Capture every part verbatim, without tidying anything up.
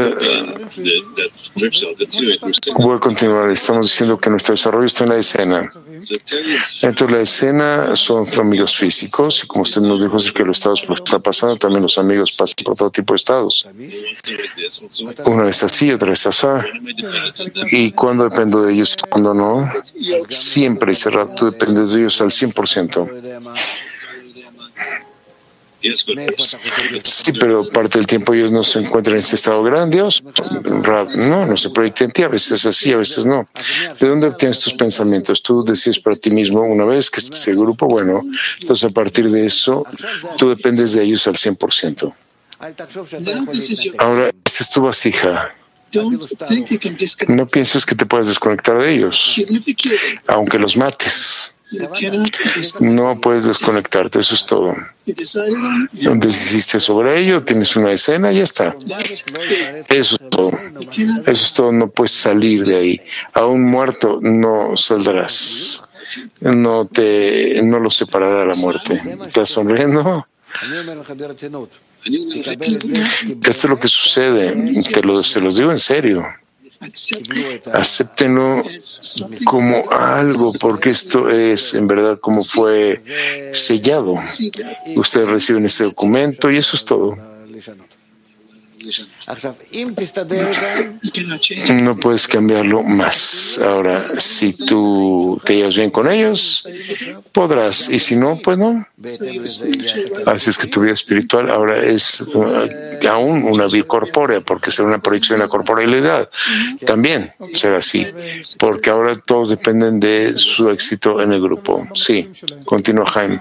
Voy a continuar. Estamos diciendo que nuestro desarrollo está en la escena. Dentro de la escena son amigos físicos, y como usted nos dijo, es que los estados lo está pasando, también los amigos pasan por todo tipo de estados. Una vez así, otra vez así. Y cuando dependo de ellos y cuando no, siempre ese rato tú dependes de ellos al cien por ciento. Sí, pero parte del tiempo ellos no se encuentran en este estado grandioso. No, no se proyecta en ti, a veces así, a veces no. ¿De dónde obtienes tus pensamientos? Tú decides para ti mismo una vez que estés en el grupo, bueno, entonces a partir de eso, tú dependes de ellos al cien por ciento. Ahora, esta es tu vasija. No pienses que te puedes desconectar de ellos, aunque los mates. No puedes desconectarte, eso es todo. Decidiste sobre ello, tienes una escena y ya está. Eso es todo. Eso es todo, no puedes salir de ahí. Aún muerto no saldrás. No te, no lo separará de la muerte. ¿Estás sonriendo? Esto es lo que sucede. Te lo, se los digo en serio. Acéptenlo como algo, porque esto es en verdad como fue sellado. Ustedes reciben ese documento y eso es todo. No puedes cambiarlo más. Ahora, si tú te llevas bien con ellos, podrás. Y si no, pues no. Así es que tu vida espiritual ahora es uh, aún una vida corpórea, porque será una proyección de la corporealidad. También será así, porque ahora todos dependen de su éxito en el grupo. Sí, continúa Jaime.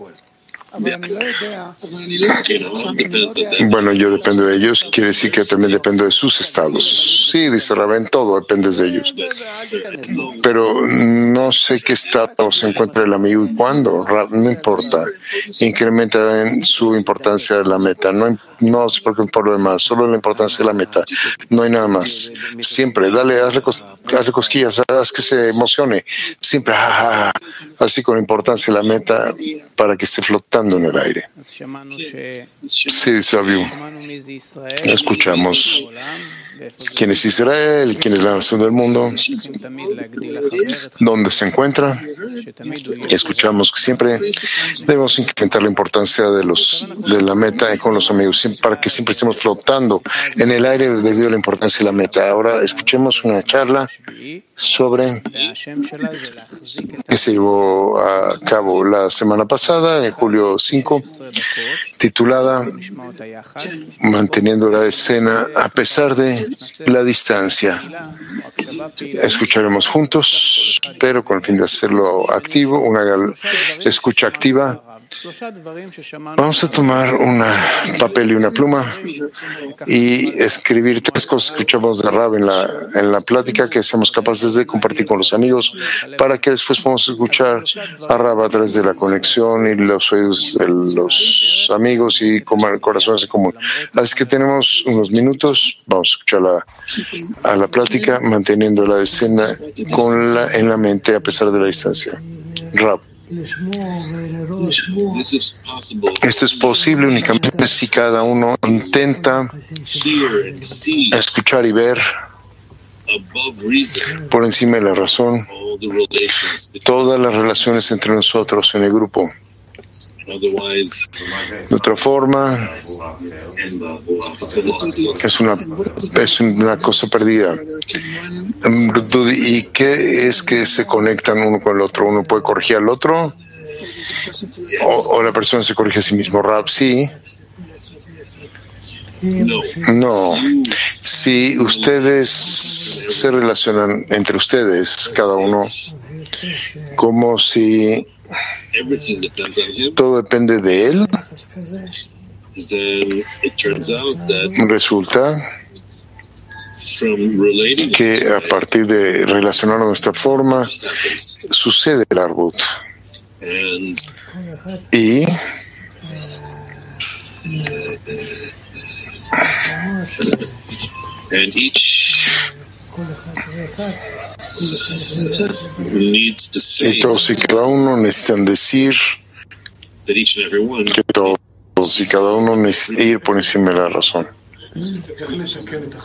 Bueno, yo dependo de ellos, quiere decir que también dependo de sus estados. Sí, dice Rabén, todo dependes de ellos. Pero no sé qué estado se encuentra el amigo y cuándo, no importa. Incrementa en su importancia de la meta. No, no se preocupen por lo demás, solo la importancia de la meta. No hay nada más. Siempre, dale, hazle, cos, hazle cosquillas, haz que se emocione. Siempre, ah, así con importancia de la meta para que esté flotando en el aire. Sí, sabio. Escuchamos quién es Israel, quién es la nación del mundo, dónde se encuentra. Escuchamos que siempre debemos incrementar la importancia de los de la meta con los amigos para que siempre estemos flotando en el aire debido a la importancia de la meta. Ahora escuchemos una charla sobre que se llevó a cabo la semana pasada, en julio cinco, titulada Manteniendo la escena a pesar de la distancia. Escucharemos juntos, pero con el fin de hacerlo activo, una escucha activa. Vamos a tomar un papel y una pluma y escribir tres cosas que escuchamos de Rab en la, en la plática que seamos capaces de compartir con los amigos para que después podamos escuchar a Rab a través de la conexión y los oídos de los amigos y corazones en común. Así que tenemos unos minutos, vamos a escuchar la, a la plática manteniendo la escena con la, en la mente a pesar de la distancia. Rab. Esto es posible únicamente si cada uno intenta escuchar y ver por encima de la razón todas las relaciones entre nosotros en el grupo. De otra forma, es una, es una cosa perdida. ¿Y qué es que se conectan uno con el otro? ¿Uno puede corregir al otro? ¿O, o la persona se corrige a sí mismo? Rab, sí. No. Si ustedes se relacionan entre ustedes, cada uno, como si todo depende de él, resulta que a partir de relacionarnos de esta forma sucede el arbut. Y y todos y cada uno necesitan decir que todos y cada uno necesita ir por encima de la razón.